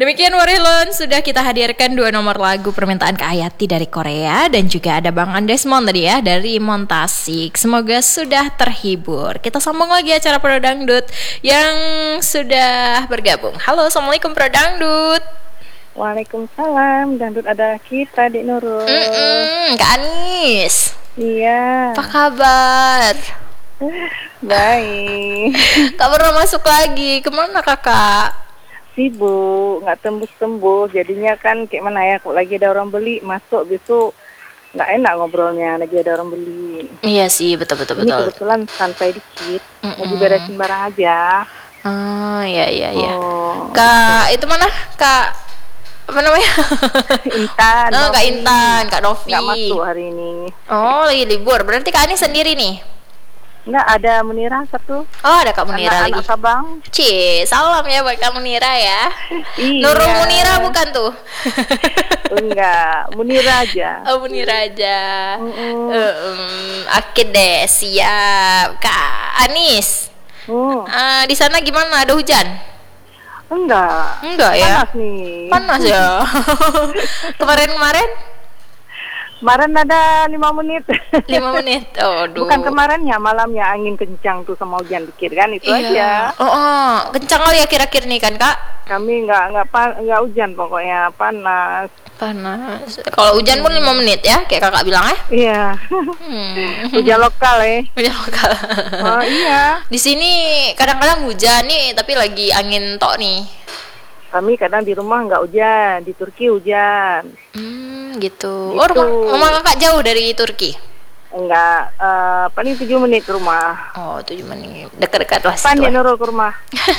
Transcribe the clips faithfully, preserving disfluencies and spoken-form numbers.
Demikian Warilon, sudah kita hadirkan dua nomor lagu permintaan Kak Hayati dari Korea. Dan juga ada Bang Andesmon tadi ya dari Montasik. Semoga sudah terhibur. Kita sambung lagi acara Pro Dangdut yang sudah bergabung. Halo, Assalamualaikum Pro Dangdut. Waalaikumsalam, dangdut ada kita di Nurul. Mm-mm, Kak Anis. Iya. Apa kabar? Baik. Kak pernah masuk lagi. Kemana kakak? Sibuk, nggak tembus-tembus. Jadinya kan kayak mana ya, kok lagi ada orang beli, masuk besok nggak enak ngobrolnya, lagi ada orang beli. Iya sih, betul-betul. Ini kebetulan santai dikit, Mm-mm. mau diberesin barang aja. Oh, iya, iya, iya. Oh, Kak, itu mana? Kak apa namanya? Intan. Oh, Kak Intan, Kak Novi. Nggak masuk hari ini. Oh, lagi libur. Berarti Kak Anis sendiri nih? Nggak, ada Munira satu. Oh, ada Kak Munira lagi. Anak Sabang. Cie, salam ya buat Kak Munira ya. Iya. Nurul Munira bukan tuh? Enggak, Munira aja. Oh, Munira aja. Mm-mm. Um, Oke deh, siap. Kak Anis, Hmm. uh, di sana gimana? Ada hujan? Enggak. Enggak ya? Panas nih. Panas ya. Kemarin-kemarin? Kemarin ada lima menit. lima menit. Oh, aduh. Bukan kemarinnya, malamnya angin kencang tuh sama hujan dikit kan, itu Iya. aja. Oh, oh, kencang kali akhir-akhir nih kan, Kak? Kami nggak nggak pa- nggak hujan pokoknya, panas. Panas. Kalau hujan pun lima menit ya, kayak Kakak bilang ya. Iya. Hmm. Hujan lokal ya. Hujan lokal. Oh iya. Di sini kadang-kadang hujan nih, tapi lagi angin tok nih. Kami kadang di rumah nggak hujan, di Turki hujan. Hmm, gitu. Gitu. Oh, rumah, rumah Kakak jauh dari Turki? Enggak, eh, paling tujuh menit ke rumah. Oh, tujuh menit. Dekat-dekat lah Pan situ. dia Nurul ke rumah.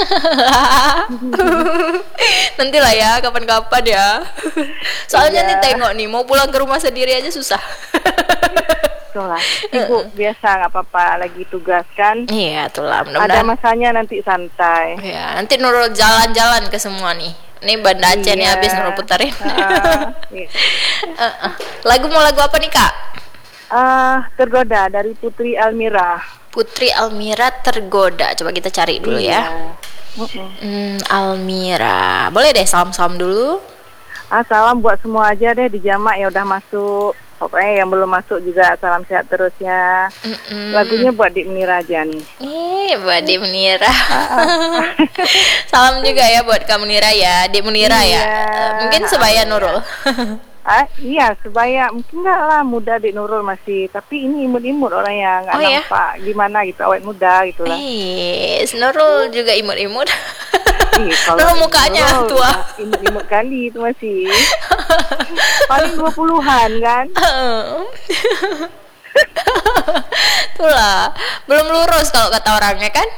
Nanti lah ya, kapan-kapan ya. Soalnya Iya. nih tengok nih, mau pulang ke rumah sendiri aja susah. Itulah, sibuk biasa nggak apa-apa, lagi tugas kan. Iya, itulah. Ada Mudah-mudahan. masanya nanti santai. Ya, nanti Nurul jalan-jalan ke semua nih. Ini Banda Aceh nih Iya. habis Nurul putarin. Ah, iya. Eh, eh. Lagu mau lagu apa nih, Kak? Ah, tergoda dari Putri Almira. Putri Almira Tergoda. Coba kita cari dulu ya. Iya. Mm-mm. Hmm, Almira. Boleh deh salam-salam dulu. Ah, salam buat semua aja deh di jamak ya udah masuk. Pokoknya yang belum masuk juga salam sehat terus ya. Mm-mm. Lagunya buat Dik Menira aja nih. Eh, buat Dik Munira. Salam juga ya buat Kak Munira ya, Dik Munira ya. Iya. Eh, Mungkin sebaya Nurul. Ah, iya sebaya mungkin nggak lah muda Dik Nurul masih, tapi ini imut-imut orangnya nggak Oh, ya? nampak gimana gitu awet muda gitulah. Eh, Nurul juga imut-imut. Ih, kalau Nurul mukanya Nurul tua. imut-imut kali itu masih. Paling dua puluhan kan? Itulah, belum lurus kalau kata orangnya kan.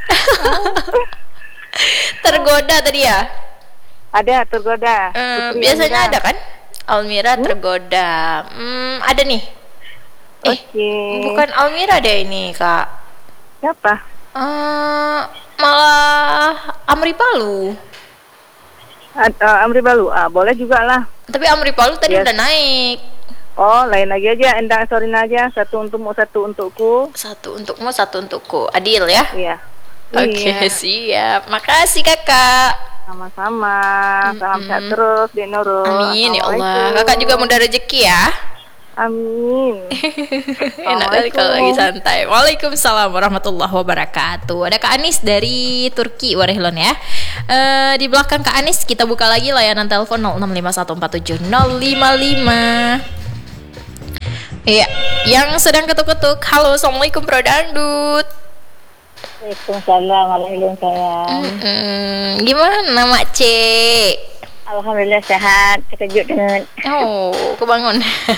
Tergoda tadi ya. Ada tergoda. Eh, Putri biasanya Almira. ada kan? Almira Tergoda. Hmm, ada nih. Eh, Oke. bukan Almira deh ini, Kak. Siapa? Eh, malah Amri Palu. Ad- uh, Amri Balu. Ah, boleh juga lah. Tapi Amri Palu tadi Yes. udah naik. Oh, lain lagi aja. Endang Sorin aja. Satu untukmu, satu untukku. Satu untukmu, satu untukku. Adil ya? Iya. Oke, Iya. siap. Makasih, Kakak. Sama-sama. Salam sehat terus, Dik Nurul. Amin ya Allah. Assalamualaikum. Kakak juga mudah rezeki ya. Amin. Enak kali kalau lagi santai. Waalaikumsalam warahmatullahi wabarakatuh. Ada Kak Anis dari Turki, Warehlon ya. Eh, di belakang Kak Anis kita buka lagi layanan telepon nol enam lima satu empat tujuh nol lima lima. Iya, yang sedang ketuk-ketuk. Halo, assalamualaikum Bro Dangdut. Waalaikumsalam, waalaikumsalam. Mm-mm. Gimana Mak Cek? Alhamdulillah sehat, terkejut dengan Oh, kebangun.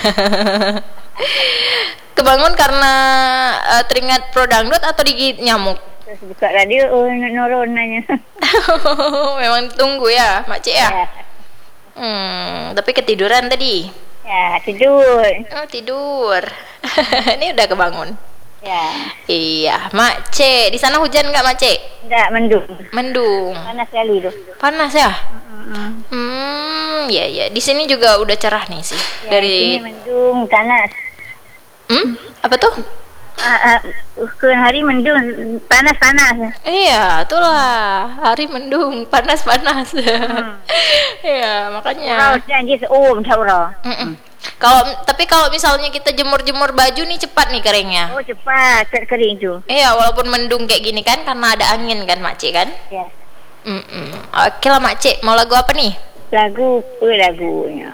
Kebangun karena eh, teringat Pro Dangdut atau digigit nyamuk? terus buka radio, oh, Nurul nanya. Memang tunggu ya, Mak Cek ya? Ya, Hmm, tapi ketiduran tadi. ya tidur. Oh, tidur. Ini udah kebangun. Ya, Iya, Mak Cek. Di sana hujan nggak, Mak Cek? enggak mendung. Mendung. Panas sekali tuh. Panas ya? Hmm, ya ya. Di sini juga udah cerah nih sih. Ya, Dari sini mendung, panas. Hmm? Apa tuh? Uh, uh, hari mendung, panas-panas. Iya, itulah hari mendung, panas-panas. Hmm. Iya, makanya. Oh, janji seum, tahu. Kalau tapi kalau misalnya kita jemur-jemur baju nih cepat nih keringnya. Oh, cepat kering tuh. Iya, walaupun mendung kayak gini kan karena ada angin kan, Makcik kan? Iya. Mm-mm. Oke lah, Makcik. Mau lagu apa nih? Lagu, oh, lagunya.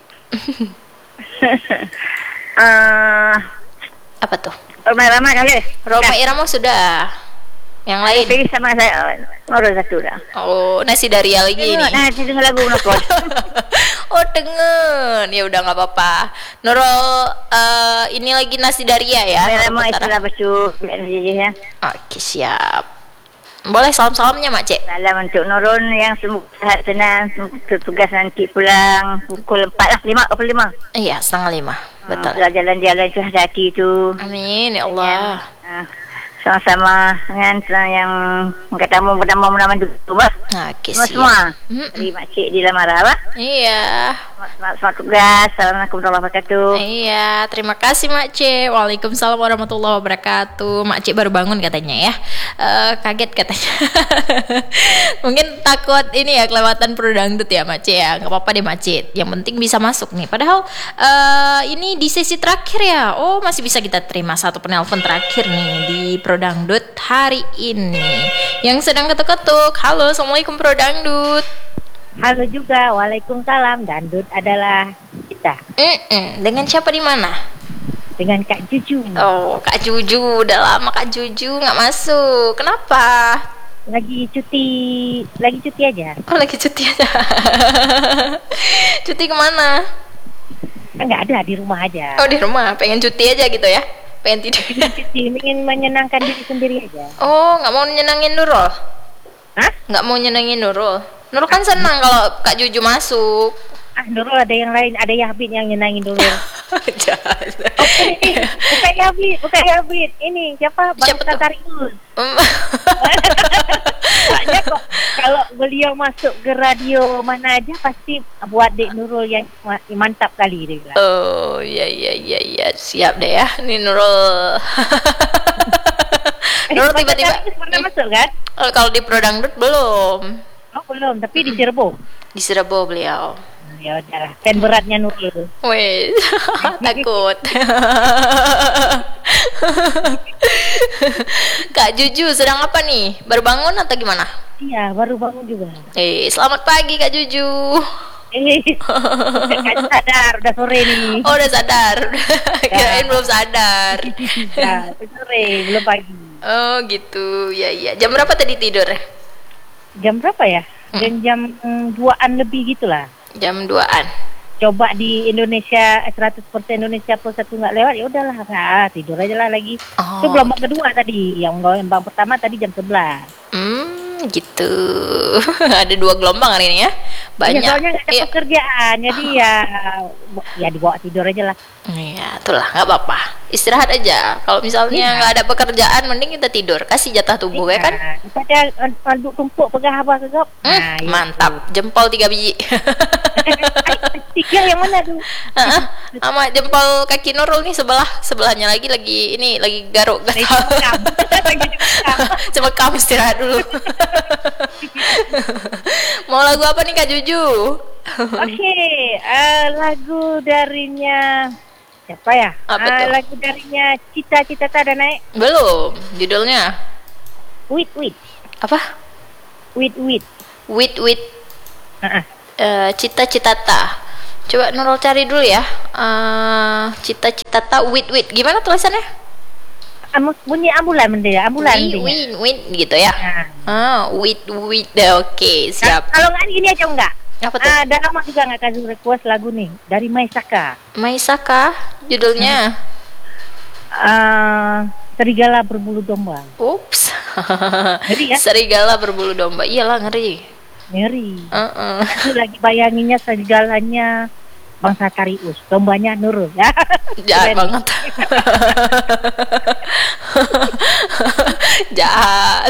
uh, apa tuh? Roma Irama kali. Roma Irama sudah. Yang lain. Pilih sama saya. Nurul satu dah. Oh, nasi daria lagi nih. Nah, dengar lagu Nurul. Oh, dengen. Ya udah nggak apa-apa. Nurul uh, ini lagi nasi daria ya. Irama istilah becu. Oke, siap. Boleh salam-salamnya, Makcik. Salam untuk Nurul yang semoga sehat senang, tugas nanti pulang pukul empat lah, lima, pukul lima. Iya, setengah lima. Betul. Uh, jalan-jalan ke hati itu. Amin, ya Allah. Uh, sama-sama dengan yang ketemu pertama menama dulu bah. Oke, semua. Di Makcik di Lamara bah. Iya. Selamat, selamat tugas. Assalamualaikum warahmatullahi wabarakatuh. Iya, terima kasih Makcik. Waalaikumsalam warahmatullahi wabarakatuh. Makcik baru bangun katanya ya. Uh, kaget katanya. Mungkin takut ini ya kelewatan Pro Dangdut ya Makcik ya. Gak apa-apa deh Makcik. Yang penting bisa masuk nih. Padahal uh, ini di sesi terakhir ya. Oh, masih bisa kita terima satu penelpon terakhir nih di Pro Dangdut hari ini. Yang sedang ketuk-ketuk. Halo, Assalamualaikum Pro Dangdut. Halo juga, waalaikumsalam. Dangdut adalah kita. Mm-mm. Dengan siapa di mana? Dengan Kak Juju. Oh, Kak Juju, udah lama Kak Juju nggak masuk. Kenapa? Lagi cuti, lagi cuti aja. Oh, lagi cuti aja. Cuti kemana? Enggak ada, di rumah aja. Oh, di rumah, pengen cuti aja gitu ya? Pengen tidur. Pengen cuti, ingin menyenangkan diri sendiri aja. Oh, nggak mau nyenangin Nurul? Hah? Nggak mau nyenangin Nurul? Nurul kan senang kalau Kak Juju masuk. Ah, Nurul ada yang lain, ada Yabit yang nyenangin Nurul. Jangan. Oh, ini, bukan Yabit, bukan Yabit. Ini siapa? Bang Tatarius. Soalnya kok kalau beliau masuk ke radio mana aja pasti buat Dek Nurul yang mantap kali dia bilang. Oh, iya iya iya iya, siap deh ya. Ini Nurul. Nurul tiba-tiba pernah masuk kan? Oh, kalau di Pro Dangdut belum. Oh, belum, tapi di Cirebon. Di Cirebon beliau. Ya udahlah, kan beratnya Nurul. Wih, takut. Kak Juju sedang apa nih? Baru bangun atau gimana? Iya, baru bangun juga. Eh, selamat pagi Kak Juju. Eh, udah sadar, udah sore nih. Oh, udah sadar. Kirain belum sadar. Ya, sore, belum pagi. Oh, gitu. Ya, iya. Jam berapa tadi tidur? Jam berapa ya? Dan jam duaan lebih gitulah. Jam duaan. Coba di Indonesia seratus persen Indonesia plus satu nggak lewat, ya udahlah, nah, tidur aja lah lagi. Oh. Itu gelombang kedua tadi, yang gelombang pertama tadi jam sebelas. Hmm, gitu. Ada dua gelombang hari ini ya. Banyak. Ya, soalnya nggak ada iya. pekerjaan, jadi ya ya dibawa tidur aja lah. Iya, itulah nggak apa-apa. Istirahat aja. Kalau misalnya nggak Iya. ada pekerjaan, mending kita tidur. Kasih jatah tubuh ya kan. Daripada anduk tumpuk pegang apa kegap. Hmm, Nah, mantap. itu. Jempol tiga biji. Tiga yang mana tuh? Heeh. Sama jempol kaki Nurul nih sebelah, sebelahnya lagi lagi ini lagi garuk. Lagi cemekam. Lagi cemekam. Coba kamu istirahat dulu. Mau lagu apa nih Kak Juju? Oke, uh, lagu darinya siapa ya? Apa Uh, tuh? lagu darinya Cita-Cita Tak Ada Naik. Belum. Judulnya Wit Wit apa? Wit Wit. Wit Wit Uh-uh. eh, Cita-Cita Ta. Coba Nurul cari dulu ya. Eh, Cita-Cita Ta Wit Wit. Gimana tulisannya? Amu, bunyi ambulan benda ya, ambulan Win bendanya. win win gitu ya. Nah. Ah, wit wit. Oke, Nah, siap. kalau nggak gini aja enggak? Apa tuh? Ah, dah lama juga nggak kasih request lagu nih dari Maisaka. Maisaka judulnya. Uh, Serigala Berbulu Domba. Ups. Ngeri ya? Serigala berbulu domba. Iyalah ngeri. Ngeri. Uh-uh. Aku lagi bayanginnya serigalanya Bang Sakarius, dombanya Nurul ya. Jahat Keren. banget. Jahat.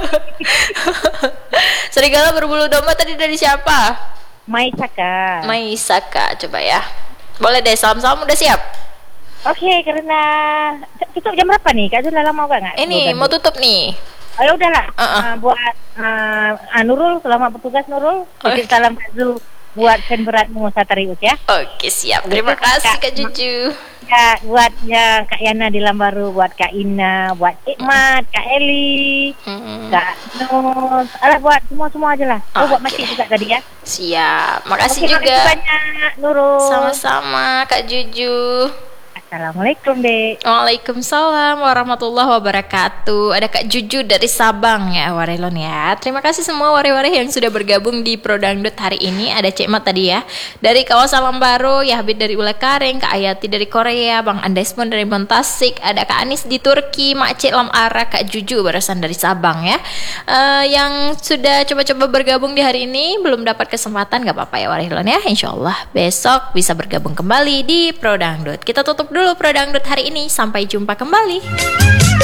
Serigala berbulu domba tadi dari siapa? Maisaka. Maisaka, coba ya. Boleh deh, salam-salam udah siap? Oke, karena tutup jam berapa nih? Kak Zul lama banget. Ini mau tutup nih. Oh ya udahlah. Uh-uh. Uh, buat uh, uh, Nurul, selamat bertugas Nurul. Titip salam Kak Zul buat fan beratmu Satarius ya. Oke, siap. Terima kasih Kak Juju. Ya, buat ya Kak Yana di Lambaru, buat Kak Ina, buat Ikmat, Kak Eli, Hmm. Kak Nur, alah buat semua-semua aja lah. Oh, buat Oke. Masih juga tadi ya. Siap. Makasih Oke, juga. makasih banyak Nurul. Sama-sama Kak Juju. Assalamualaikum Dek. Waalaikumsalam warahmatullahi wabarakatuh. Ada Kak Juju dari Sabang ya, Warelon ya. Terima kasih semua wari-wari yang sudah bergabung di Prodangdut hari ini. Ada Cek Mat tadi ya, dari kawasan Lambaru, Yahbid dari Ulekaring, Kak Ayati dari Korea, Bang Andesmon dari Montasik, ada Kak Anis di Turki, Mak Cik Lam Ara, Kak Juju barusan dari Sabang ya. Eh, yang sudah coba-coba bergabung di hari ini belum dapat kesempatan, gak apa-apa ya Warelon ya. Insya Allah besok bisa bergabung kembali di Prodangdut. Kita tutup dulu Prodangdut hari ini. Sampai jumpa kembali.